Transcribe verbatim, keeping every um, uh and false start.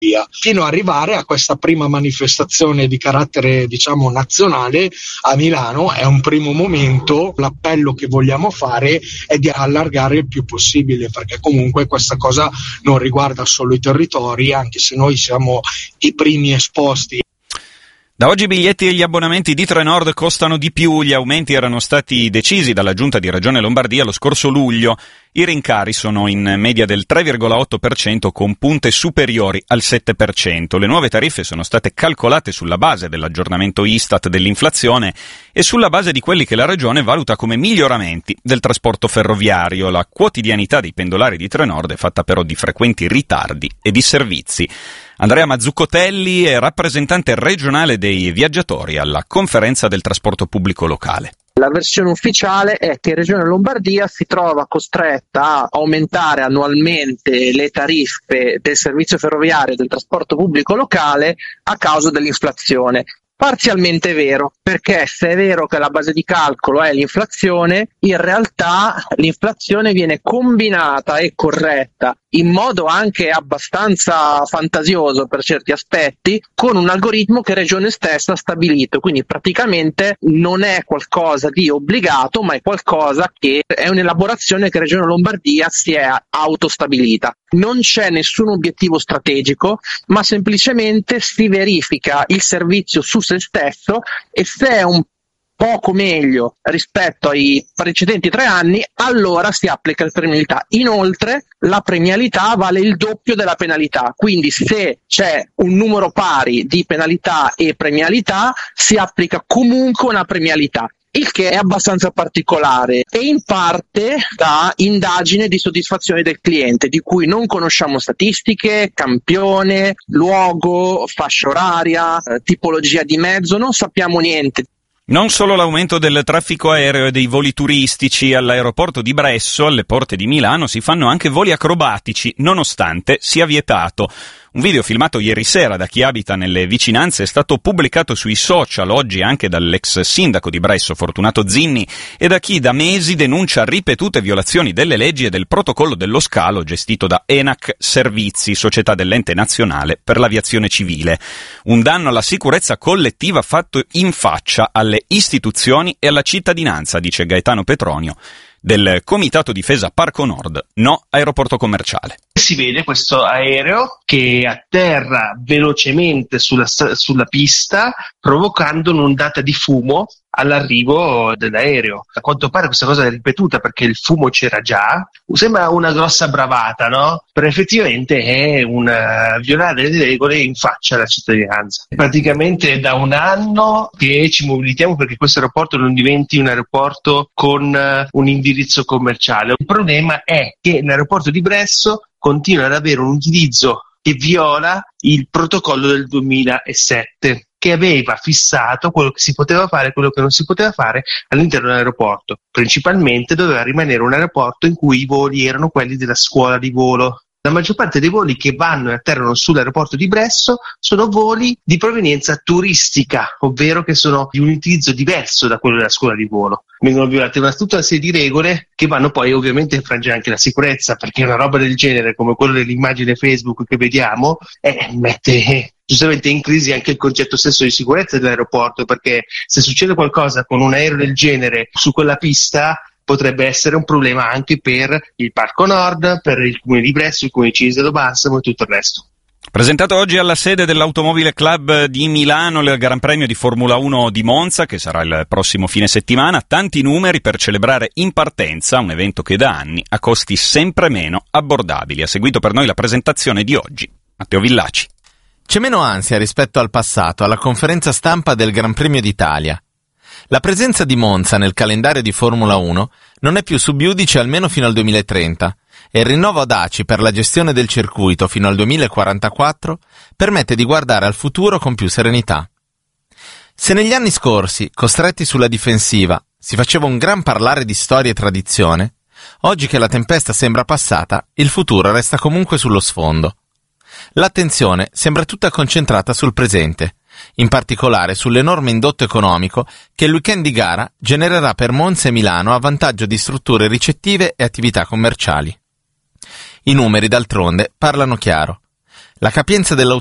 fino ad arrivare a questa prima manifestazione di carattere, diciamo, nazionale a Milano. È un primo momento, l'appello che vogliamo fare è di allargare il più possibile, perché comunque questa cosa non riguarda solo i territori, anche se noi siamo i primi esposti. Da oggi i biglietti e gli abbonamenti di Trenord costano di più, gli aumenti erano stati decisi dalla Giunta di Regione Lombardia lo scorso luglio. I rincari sono in media del tre virgola otto per cento con punte superiori al sette per cento. Le nuove tariffe sono state calcolate sulla base dell'aggiornamento Istat dell'inflazione e sulla base di quelli che la Regione valuta come miglioramenti del trasporto ferroviario. La quotidianità dei pendolari di Trenord è fatta però di frequenti ritardi e di servizi. Andrea Mazzuccotelli è rappresentante regionale dei viaggiatori alla conferenza del trasporto pubblico locale. La versione ufficiale è che Regione Lombardia si trova costretta a aumentare annualmente le tariffe del servizio ferroviario e del trasporto pubblico locale a causa dell'inflazione. Parzialmente vero, perché se è vero che la base di calcolo è l'inflazione, in realtà l'inflazione viene combinata e corretta in modo anche abbastanza fantasioso per certi aspetti con un algoritmo che Regione stessa ha stabilito, quindi praticamente non è qualcosa di obbligato, ma è qualcosa che è un'elaborazione che Regione Lombardia si è autostabilita. Non c'è nessun obiettivo strategico, ma semplicemente si verifica il servizio su se stesso e se è un poco meglio rispetto ai precedenti tre anni, allora si applica il premialità. Inoltre la premialità vale il doppio della penalità, quindi se c'è un numero pari di penalità e premialità si applica comunque una premialità, il che è abbastanza particolare e in parte da indagine di soddisfazione del cliente, di cui non conosciamo statistiche, campione, luogo, fascia oraria, eh, tipologia di mezzo, non sappiamo niente. Non solo l'aumento del traffico aereo e dei voli turistici. All'aeroporto di Bresso, alle porte di Milano, si fanno anche voli acrobatici, nonostante sia vietato. Un video filmato ieri sera da chi abita nelle vicinanze è stato pubblicato sui social oggi anche dall'ex sindaco di Bresso, Fortunato Zinni, e da chi da mesi denuncia ripetute violazioni delle leggi e del protocollo dello scalo gestito da ENAC Servizi, società dell'Ente Nazionale per l'Aviazione Civile. Un danno alla sicurezza collettiva fatto in faccia alle istituzioni e alla cittadinanza, dice Gaetano Petronio, del Comitato Difesa Parco Nord, no aeroporto commerciale. Si vede questo aereo che atterra velocemente sulla, sulla pista, provocando un'ondata di fumo all'arrivo dell'aereo. A quanto pare questa cosa è ripetuta perché il fumo c'era già. Sembra una grossa bravata, no? Però effettivamente è un violare le regole in faccia alla cittadinanza. Praticamente è da un anno che ci mobilitiamo perché questo aeroporto non diventi un aeroporto con un indirizzo commerciale. Il problema è che l'aeroporto di Bresso continua ad avere un utilizzo che viola il protocollo del duemilasette, che aveva fissato quello che si poteva fare e quello che non si poteva fare all'interno dell'aeroporto. Principalmente doveva rimanere un aeroporto in cui i voli erano quelli della scuola di volo. La maggior parte dei voli che vanno e atterrano sull'aeroporto di Bresso sono voli di provenienza turistica, ovvero che sono di un utilizzo diverso da quello della scuola di volo. Vengono violate una, tutta una serie di regole che vanno poi ovviamente a infrangere anche la sicurezza, perché una roba del genere, come quello dell'immagine Facebook che vediamo, eh, mette giustamente in crisi anche il concetto stesso di sicurezza dell'aeroporto, perché se succede qualcosa con un aereo del genere su quella pista potrebbe essere un problema anche per il Parco Nord, per il Comune di Bresso, il Comune di Cesaro Balsamo e tutto il resto. Presentato oggi alla sede dell'Automobile Club di Milano il Gran Premio di Formula uno di Monza, che sarà il prossimo fine settimana, tanti numeri per celebrare in partenza un evento che da anni ha costi sempre meno abbordabili. Ha seguito per noi la presentazione di oggi Matteo Villaci. C'è meno ansia rispetto al passato alla conferenza stampa del Gran Premio d'Italia. La presenza di Monza nel calendario di Formula uno non è più sub iudice almeno fino al duemilatrenta e il rinnovo ad A C I per la gestione del circuito fino al duemilaquarantaquattro permette di guardare al futuro con più serenità. Se negli anni scorsi, costretti sulla difensiva, si faceva un gran parlare di storia e tradizione, oggi che la tempesta sembra passata, il futuro resta comunque sullo sfondo. L'attenzione sembra tutta concentrata sul presente, in particolare sull'enorme indotto economico che il weekend di gara genererà per Monza e Milano a vantaggio di strutture ricettive e attività commerciali. I numeri, d'altronde, parlano chiaro. La capienza dell'autobus